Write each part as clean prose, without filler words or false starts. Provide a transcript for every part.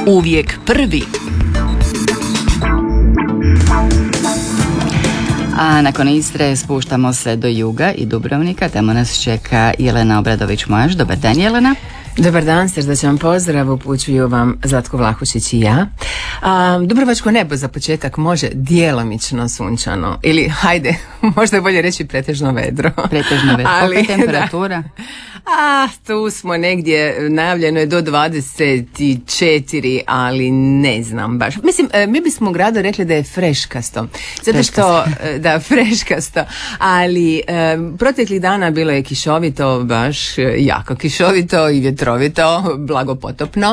Uvijek prvi. A nakon Istre spuštamo se do juga i Dubrovnika. Tamo nas čeka Jelena Obradović-Mojaš. Dobar dan, Jelena. Dobar dan, srdačan pozdrav, upućuju vam Zlatko Vlahušić i ja. Dubrovačko nebo za početak može djelomično sunčano, ili hajde, možda je bolje reći pretežno vedro. Pretežno vedro, kolika je temperatura? Tu smo negdje, najavljeno je do 24, ali ne znam baš. Mislim, mi bismo u gradu rekli da je freškasto. Zato što, da, freškasto, ali proteklih dana bilo je kišovito, baš jako kišovito i vjetrovito, blagopotopno,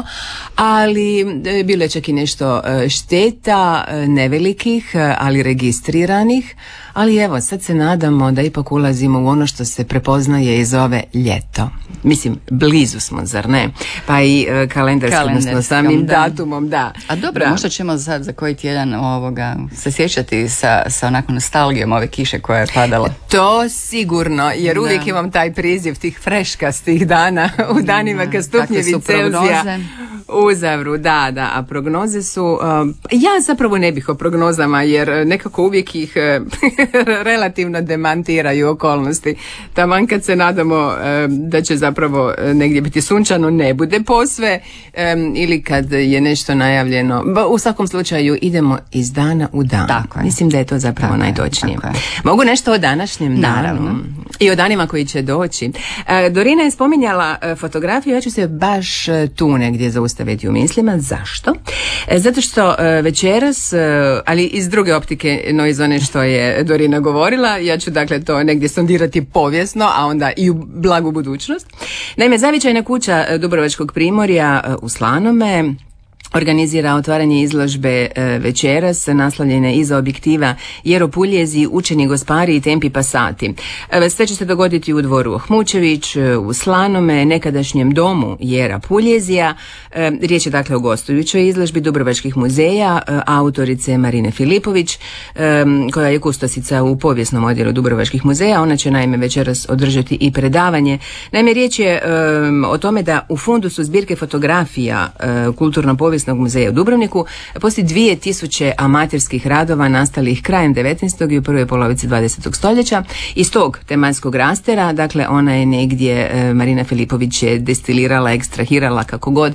ali bilo je čak i nešto šteta, nevelikih, ali registriranih. Ali evo, sad se nadamo da ipak ulazimo u ono što se prepoznaje i zove ljeto. Mislim, blizu smo, zar ne? Pa i kalendarskom, odnosno samim datumom, da. A dobro, možda ćemo sad za koji tjedan se sjećati sa onako nostalgijom ove kiše koja je padala. To sigurno, jer uvijek imam taj prizjev tih freškastih dana u danima kad stupnjevi Celzija uzavru, da, a prognoze su, ja zapravo ne bih o prognozama, jer nekako uvijek ih relativno demantiraju okolnosti. Taman kad se nadamo da će zapravo negdje biti sunčano, ne bude posve, ili kad je nešto najavljeno. U svakom slučaju idemo iz dana u dan. Mislim da je to zapravo najtočnije. Mogu nešto o današnjem danu i o danima koji će doći. Dorina je spominjala fotografiju, ja ću se baš tu negdje zaustaviti u mislima. Zašto? Zato što večeras, ali iz druge optike, no iz one što je Dorina govorila, ja ću dakle to negdje sondirati povijesno, a onda i u blagu budućnost. Naime, zavičajna kuća Dubrovačkog primorja u Slanome organizira otvaranje izložbe večeras naslovljene iza objektiva Jero Puljezi, Učeni gospari i Tempi Passati. Sve će se dogoditi u dvoru Ohmučević, u Slanome, nekadašnjem domu Jera Puljezija. Riječ je dakle o gostujućoj izložbi Dubrovačkih muzeja, autorice Marine Filipović, koja je kustosica u povijesnom odjelu Dubrovačkih muzeja. Ona će naime večeras održati i predavanje. Naime, riječ je o tome da u fundusu zbirke fotografija Kulturno-povijesnog muzeja u Dubrovniku postoji 2000 amaterskih radova nastalih krajem 19. i u prvoj polovici 20. stoljeća. Iz tog tematskog rastera, dakle ona je negdje, Marina Filipović je destilirala, ekstrahirala kako god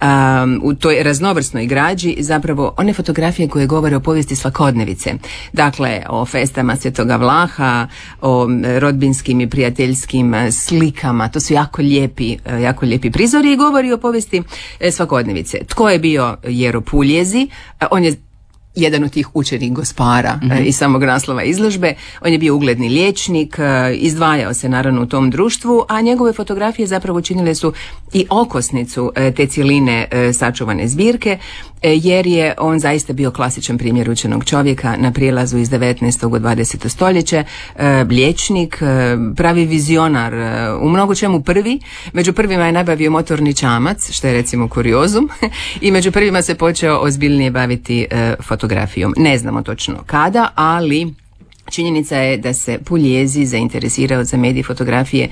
u toj raznovrsnoj građi zapravo one fotografije koje govore o povijesti svakodnevice. Dakle, o festama Svetoga Vlaha, o rodbinskim i prijateljskim slikama. To su jako lijepi prizori i govori o povijesti svakodnevice. Tko je bio Jero Puljezi? On je jedan od tih učenih gospara iz samog naslova izložbe. On je bio ugledni liječnik, izdvajao se naravno u tom društvu, a njegove fotografije zapravo činile su i okosnicu te cjeline sačuvane zbirke, jer je on zaista bio klasičan primjer učenog čovjeka na prijelazu iz 19. u 20. stoljeće, liječnik, pravi vizionar, u mnogo čemu prvi. Među prvima je nabavio motorni čamac, što je recimo kuriozum, i među prvima se počeo ozbiljnije baviti fotografijom. Ne znamo točno kada, ali činjenica je da se Puljezi zainteresirao za medij fotografije.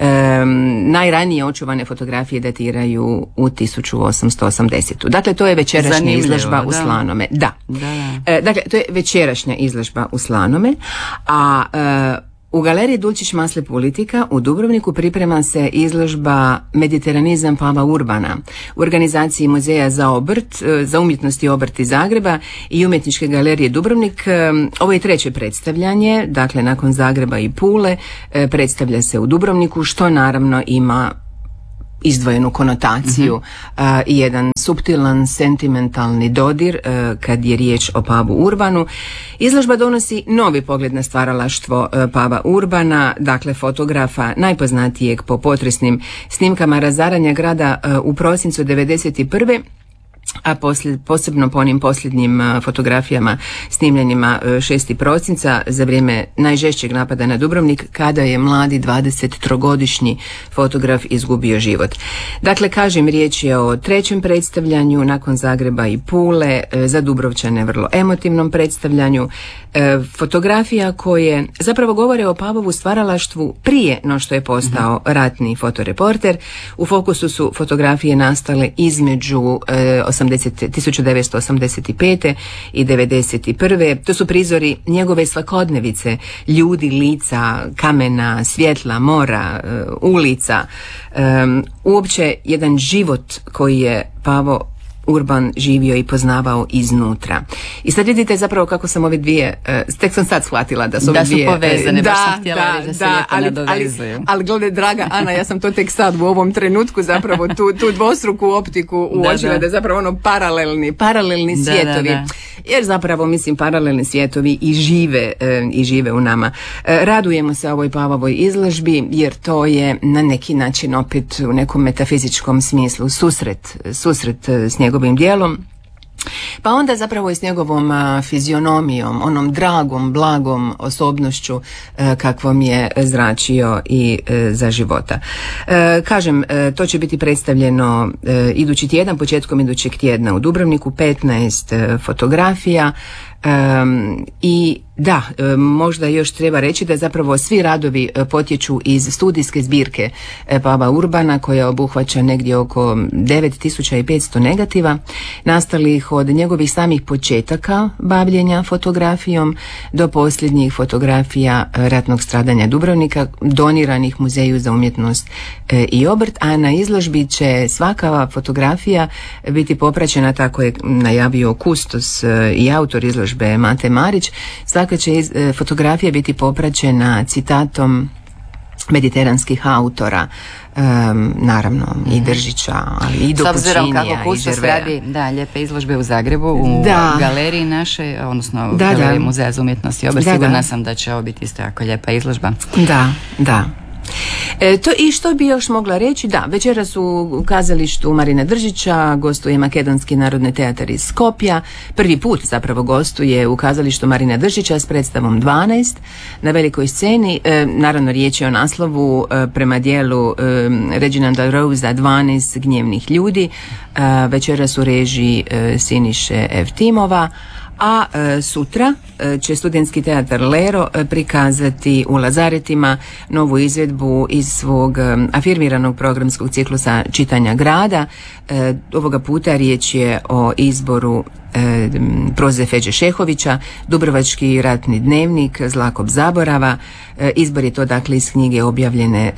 Najranije očuvane fotografije datiraju u 1880. Dakle, to je večerašnja izložba u Slanome. Da. Dakle, to je večerašnja izložba u Slanome, a u galeriji Dulčić Masle Politika u Dubrovniku priprema se izložba Mediteranizam Pava Urbana u organizaciji Muzeja za umjetnost i obrt iz Zagreba i Umjetničke galerije Dubrovnik. Ovo je treće predstavljanje, dakle nakon Zagreba i Pule predstavlja se u Dubrovniku, što naravno ima izdvojenu konotaciju i jedan suptilan, sentimentalni dodir kad je riječ o Pavu Urbanu. Izložba donosi novi pogled na stvaralaštvo Pava Urbana, dakle fotografa najpoznatijeg po potresnim snimkama razaranja grada u prosincu 1991. a posebno po onim posljednjim fotografijama snimljenima 6. prosinca za vrijeme najžešćeg napada na Dubrovnik, kada je mladi 23-godišnji fotograf izgubio život. Dakle, kažem, riječ je o trećem predstavljanju nakon Zagreba i Pule, za Dubrovčane vrlo emotivnom predstavljanju, fotografija koje zapravo govore o Pavovu stvaralaštvu prije no što je postao ratni fotoreporter. U fokusu su fotografije nastale između 1985. i 1991. To su prizori njegove svakodnevice, ljudi, lica, kamena, svjetla, mora, ulica, uopće jedan život koji je Pavo Urban živio i poznavao iznutra. I sad vidite zapravo kako sam ove dvije, tek sam sad shvatila da su ove dvije povezane, baš sam htjela reći da se lijepo nadovezuju. Ali gledaj, draga Ana, ja sam to tek sad u ovom trenutku zapravo tu dvostruku optiku uočila, da je zapravo ono paralelni svijetovi. Da. Jer zapravo, mislim, paralelni svijetovi i žive u nama. Radujemo se ovoj Pavovoj izložbi, jer to je na neki način opet u nekom metafizičkom smislu susret s njegovim djelom. Pa onda zapravo i s njegovom fizionomijom, onom dragom, blagom osobnošću kakvom je zračio i za života. Kažem, to će biti predstavljeno idući tjedan, početkom idućeg tjedna u Dubrovniku, 15 fotografija. I da, možda još treba reći da zapravo svi radovi potječu iz studijske zbirke Pava Urbana, koja obuhvaća negdje oko 9500 negativa, nastalih od njegovih samih početaka bavljenja fotografijom do posljednjih fotografija ratnog stradanja Dubrovnika, doniranih Muzeju za umjetnost i obrt, a na izložbi će svaka fotografija biti popraćena, tako je najavio kustos i autor izložbe Mate Marić. Svaka će fotografija biti popraćena citatom mediteranskih autora, naravno i Držića, ali i Dopučinija, s obzirom kako kustos radi lijepe izložbe u Zagrebu, u galeriji naše, odnosno galeriji Muzeja za umjetnost i obrt, sigurna sam da će ovo biti isto jako lijepa izložba. Da. To i što bi još mogla reći, da, večeras u kazalištu Marina Držića gostuje Makedonski narodni teatar iz Skopja. Prvi put zapravo gostuje u kazalištu Marina Držića s predstavom 12 na velikoj sceni. Naravno, riječ je o naslovu prema dijelu Reginalda Rosea 12 gnjevnih ljudi. Večeras u režiji Siniše Evtimova. A sutra će Studentski teatar Lero prikazati u Lazaretima novu izvedbu iz svog afirmiranog programskog ciklusa čitanja grada. Ovoga puta riječ je o izboru proze Feđe Šehovića, Dubrovački ratni dnevnik, Zlakob zaborava. Izbor je to dakle iz knjige objavljene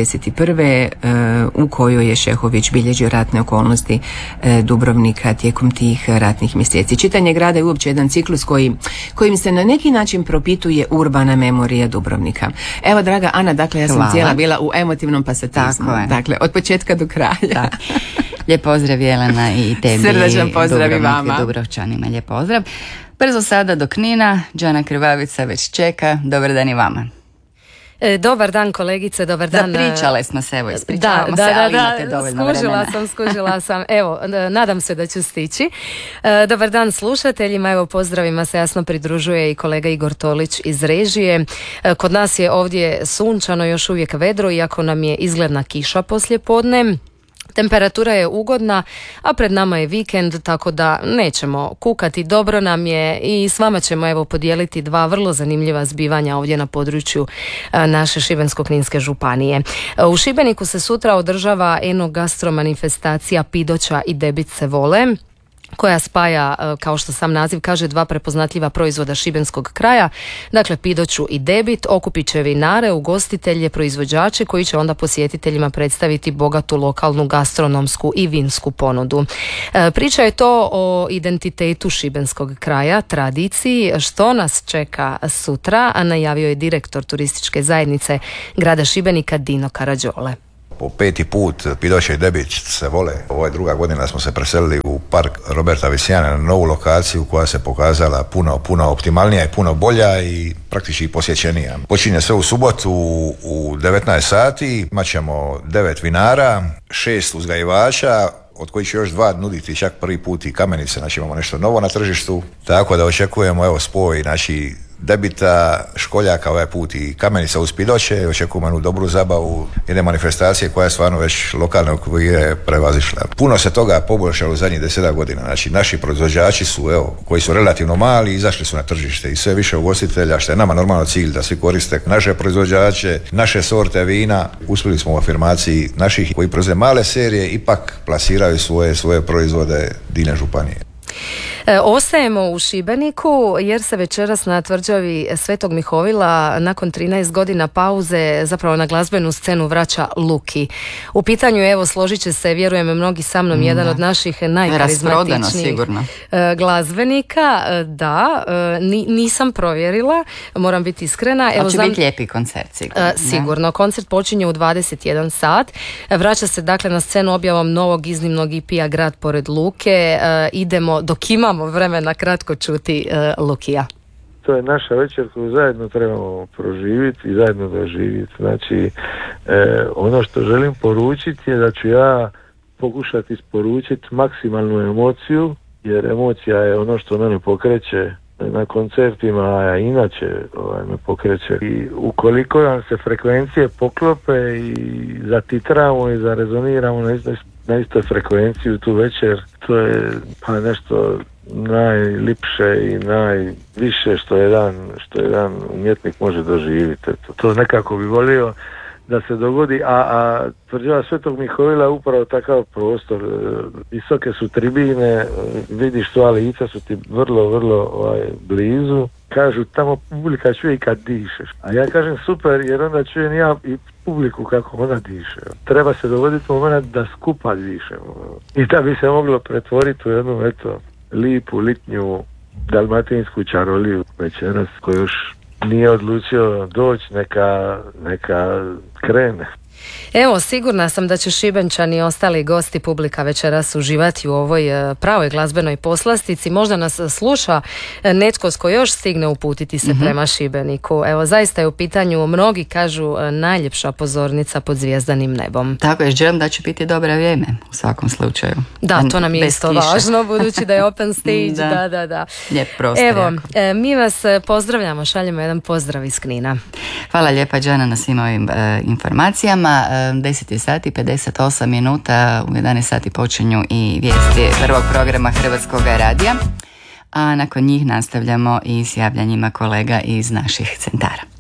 1991. U kojoj je Šehović bilježio ratne okolnosti Dubrovnika tijekom tih ratnih mjeseci. Čitanje grada je uopće jedan ciklus kojim se na neki način propituje urbana memorija Dubrovnika. Evo, draga Ana, dakle ja sam cijela bila u emotivnom pasatizmu. Dakle, od početka do kraja. Da. Lijep pozdrav Jelena i tebi. Srdačan pozdrav i vama. Dubrovčanima, lijep pozdrav. Brzo sada do Knina, Đana Krvavica već čeka. Dobar dan i vama. Dobar dan kolegice, dobar dan. Zapričale smo se, evo ispričavamo se, ali imate dovoljno vremena. Skužila sam, evo, nadam se da ću stići. Dobar dan slušateljima, evo pozdravima se jasno pridružuje i kolega Igor Tolić iz režije. Kod nas je ovdje sunčano, još uvijek vedro, iako nam je izgledna kiša poslijepodne. Temperatura je ugodna, a pred nama je vikend, tako da nećemo kukati, dobro nam je i s vama ćemo evo podijeliti dva vrlo zanimljiva zbivanja ovdje na području naše Šibensko-kninske županije. U Šibeniku se sutra održava enogastro manifestacija Pidoća i Debit se vole, koja spaja, kao što sam naziv kaže, dva prepoznatljiva proizvoda šibenskog kraja, dakle Pidoću i Debit. Okupit će vinare, ugostitelje, proizvođače koji će onda posjetiteljima predstaviti bogatu lokalnu gastronomsku i vinsku ponudu. Priča je to o identitetu šibenskog kraja, tradiciji, što nas čeka sutra, a najavio je direktor turističke zajednice grada Šibenika Dino Karađole. Po 5. put Pidoće i Debit se vole. Ovo je druga godina smo se preselili u park Roberta Visijana na novu lokaciju koja se pokazala puno optimalnija i puno bolja i praktički posjećenija. Počinje sve u subotu u 19 sati, imat ćemo 9 vinara, 6 uzgajivača, od kojih će još 2 nuditi čak prvi put i kamenice, znači imamo nešto novo na tržištu, tako da očekujemo spoj debita školjaka ovaj put i Kamenica uz Pidoće. Očekujemo jednu dobru zabavu, jedne manifestacije koja je stvarno već lokalne okvire prevazišla. Puno se toga poboljšalo u zadnjih 10 godina. Znači, naši proizvođači su, koji su relativno mali, izašli su na tržište i sve više ugostitelja, što je nama normalno cilj da svi koriste naše proizvođače, naše sorte vina. Uspjeli smo u afirmaciji naših koji proizvode male serije, ipak plasiraju svoje proizvode diljem županije. Ostajemo u Šibeniku jer se večeras na tvrđavi Svetog Mihovila nakon 13 godina pauze zapravo na glazbenu scenu vraća Luki. U pitanju je, evo, složit će se, vjerujem mnogi sa mnom, jedan od naših najkarizmatičnijih glazbenika. Da, nisam provjerila, moram biti iskrena. Evo, će biti lijepi koncert, sigurno. Sigurno, koncert počinje u 21 sat. Vraća se dakle na scenu objavom novog iznimnog EP-a Grad pored Luke. Idemo, dok imamo vremena, kratko čuti Lukija. To je naša večer koju zajedno trebamo proživjeti i zajedno doživjeti. Znači, ono što želim poručiti je da ću ja pokušati isporučiti maksimalnu emociju, jer emocija je ono što mene pokreće na koncertima, a inače me pokreće. I ukoliko nam se frekvencije poklope i zatitramo i zarezoniramo na istoj frekvenciji tu večer, to je pa nešto najlipše i najviše što jedan umjetnik može doživjeti. To nekako bi volio da se dogodi, a tvrđava Svetog Mihovila je upravo takav prostor. Visoke su tribine, vidiš sva lica su ti vrlo, vrlo blizu. Kažu, tamo publika čuje i kad dišeš. A ja kažem super, jer onda čujem ja i publiku kako ona diše. Treba se dogoditi moment da skupa dišemo. I da bi se moglo pretvoriti u jednu, lipu, litnju, dalmatinsku čaroliju večeras, koju još nije odlučio doći, neka krene. Evo, sigurna sam da će Šibenčani i ostali gosti, publika večeras uživati u ovoj pravoj glazbenoj poslastici. Možda nas sluša netko s ko još stigne uputiti se prema Šibeniku. Evo, zaista je u pitanju, mnogi kažu, najljepša pozornica pod zvijezdanim nebom. Tako je, želim da će biti dobro vrijeme u svakom slučaju. Da, to nam je isto važno, budući da je open stage. da. Lijep prostor. Evo, mi vas pozdravljamo, šaljemo jedan pozdrav iz Knina. Hvala lijepa, Đana, na svim ovim informacijama. 10 sati 58 minuta, u 11 sati počinju i vijesti prvog programa Hrvatskog radija, a nakon njih nastavljamo i s javljanjima kolega iz naših centara.